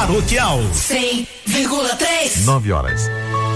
Paroquial. 100,3. 9 horas.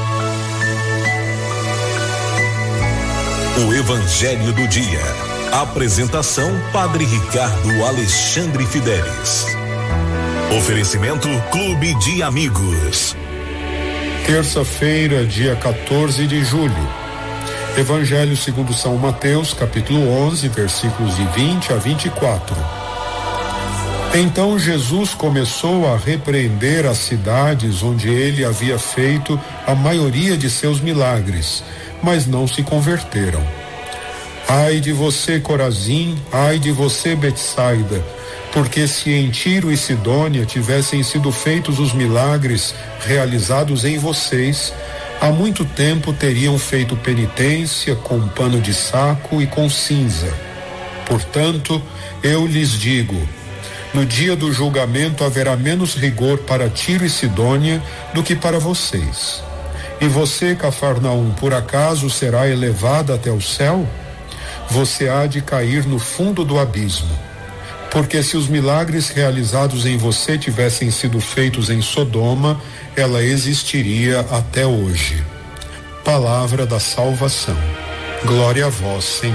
O Evangelho do Dia. Apresentação: Padre Ricardo Alexandre Fidelis. Oferecimento: Clube de Amigos. Terça-feira, dia 14 de julho. Evangelho segundo São Mateus, capítulo 11, versículos de 20 a 24. Então Jesus começou a repreender as cidades onde ele havia feito a maioria de seus milagres, mas não se converteram. Ai de você, Corazim, ai de você, Betsaida, porque se em Tiro e Sidônia tivessem sido feitos os milagres realizados em vocês, há muito tempo teriam feito penitência com pano de saco e com cinza. Portanto, eu lhes digo, no dia do julgamento haverá menos rigor para Tiro e Sidônia do que para vocês. E você, Cafarnaum, por acaso será elevada até o céu? Você há de cair no fundo do abismo. Porque se os milagres realizados em você tivessem sido feitos em Sodoma, ela existiria até hoje. Palavra da salvação. Glória a vós, Senhor.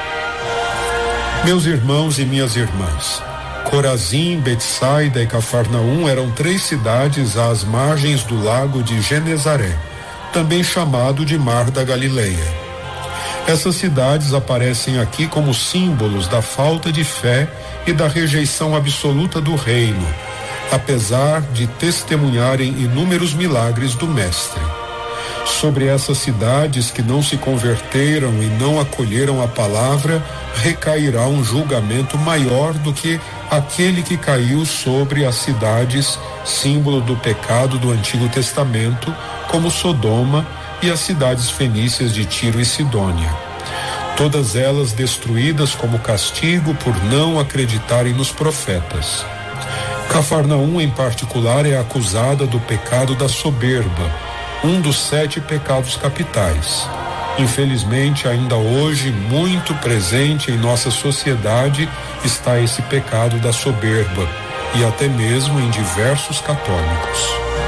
Meus irmãos e minhas irmãs, Corazim, Betsaida e Cafarnaum eram 3 cidades às margens do lago de Genezaré, também chamado de Mar da Galileia. Essas cidades aparecem aqui como símbolos da falta de fé e da rejeição absoluta do reino, apesar de testemunharem inúmeros milagres do Mestre. Sobre essas cidades que não se converteram e não acolheram a palavra, recairá um julgamento maior do que aquele que caiu sobre as cidades, símbolo do pecado do Antigo Testamento, como Sodoma e as cidades fenícias de Tiro e Sidônia. Todas elas destruídas como castigo por não acreditarem nos profetas. Cafarnaum, em particular, é acusada do pecado da soberba, um dos 7 pecados capitais. Infelizmente, ainda hoje, muito presente em nossa sociedade, está esse pecado da soberba, e até mesmo em diversos católicos.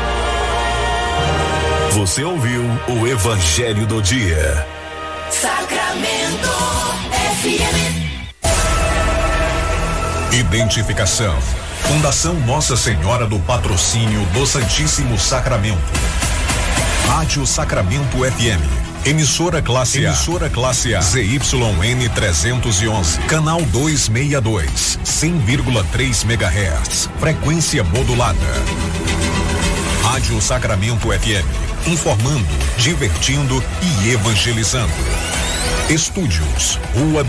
Você ouviu o Evangelho do Dia. Sacramento FM. Identificação: Fundação Nossa Senhora do Patrocínio do Santíssimo Sacramento. Rádio Sacramento FM. Emissora classe A. ZYN 311. Canal 262. 100,3 MHz. Frequência modulada. Rádio Sacramento FM. Informando, divertindo e evangelizando. Estúdios, Rua